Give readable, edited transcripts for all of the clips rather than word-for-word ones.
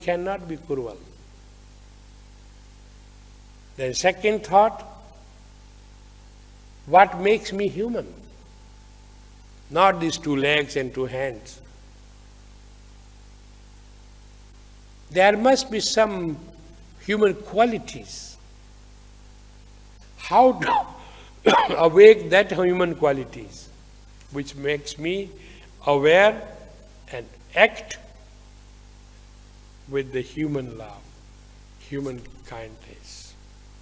cannot be Kurval. Then second thought, what makes me human? Not these 2 legs and 2 hands. There must be some human qualities. How to awake that human qualities which makes me aware and act with the human love, human kindness.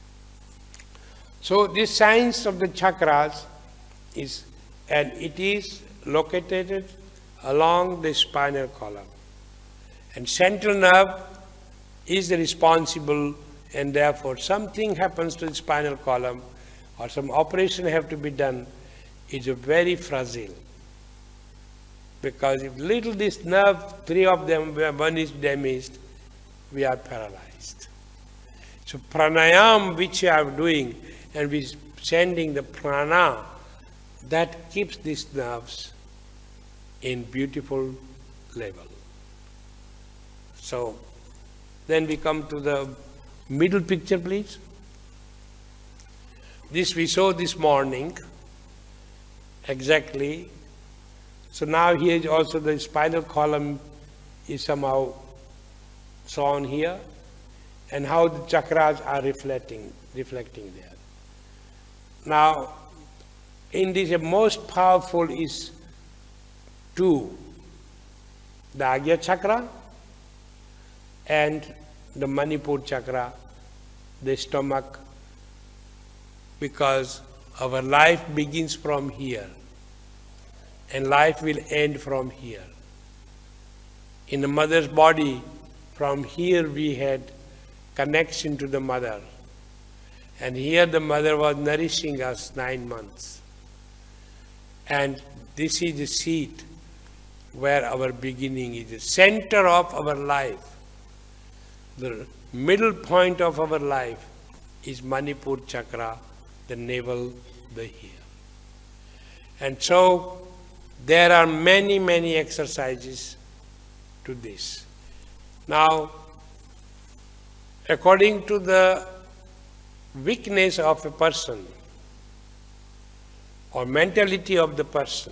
So this science of the chakras is, and it is located along the spinal column. And central nerve is responsible, and therefore something happens to the spinal column or some operation have to be done, is very fragile. Because if little this nerve, 3 of them, where 1 is damaged, we are paralyzed. So pranayam which we are doing, and we sending the prana, that keeps these nerves in beautiful level. So then we come to the middle picture, please. This we saw this morning, exactly. So now here is also the spinal column is somehow shown here, and how the chakras are reflecting there. Now, in this, the most powerful is 2, the Agya chakra and the Manipur chakra, the stomach, because our life begins from here and life will end from here. In the mother's body, from here we had connection to the mother, and here the mother was nourishing us 9 months. And this is the seat where our beginning is, the center of our life. The middle point of our life is Manipur chakra, the navel, the here. And so there are many, many exercises to this. Now, according to the weakness of a person or mentality of the person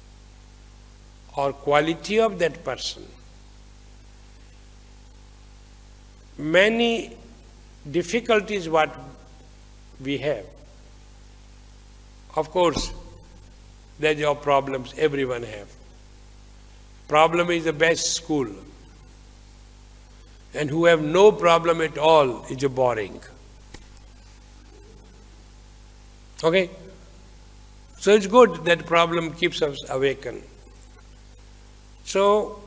or quality of that person, many difficulties what we have. Of course, there's your problems, everyone have. Problem is the best school. And who have no problem at all is a boring. Okay? So it's good that problem keeps us awakened. So,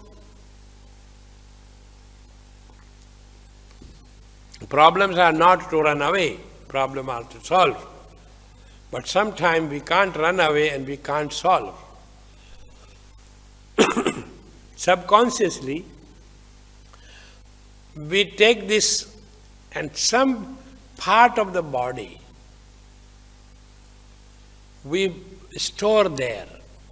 problems are not to run away, problems are to solve. But sometimes we can't run away and we can't solve. Subconsciously, we take this and some part of the body we store there.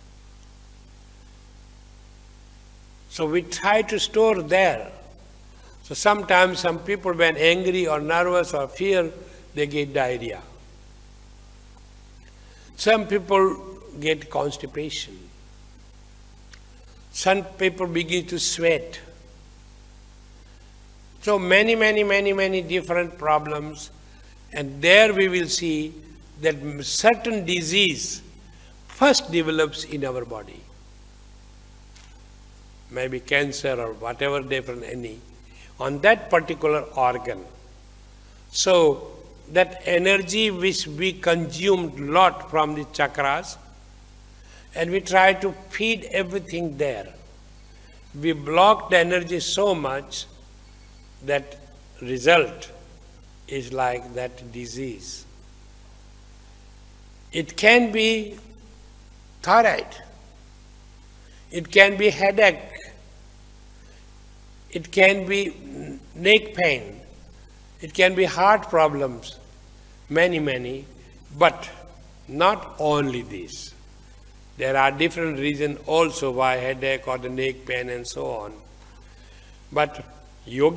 So we try to store there. So sometimes some people when angry or nervous or fear, they get diarrhea. Some people get constipation. Some people begin to sweat. So many different problems, and there we will see that certain disease first develops in our body. Maybe cancer or whatever different any, on that particular organ. So that energy which we consumed lot from the chakras, and we try to feed everything there. We block the energy so much that result is like that disease. It can be thyroid, it can be headache, it can be neck pain, it can be heart problems, many, but not only this. There are different reasons also why headache or the neck pain and so on. But yoga